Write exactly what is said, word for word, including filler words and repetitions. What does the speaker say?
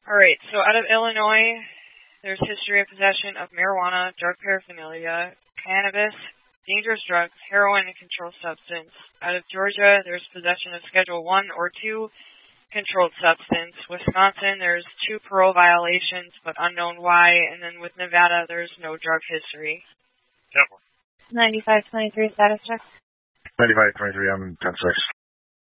All right, so out of Illinois, there's history of possession of marijuana, drug paraphernalia, cannabis, dangerous drugs, heroin, and controlled substance. Out of Georgia, there's possession of Schedule one or two controlled substance. Wisconsin, there's two parole violations, but unknown why. And then with Nevada, there's no drug history. Yep. ninety-five twenty-three status check. ninety-five twenty-three, I'm ten six.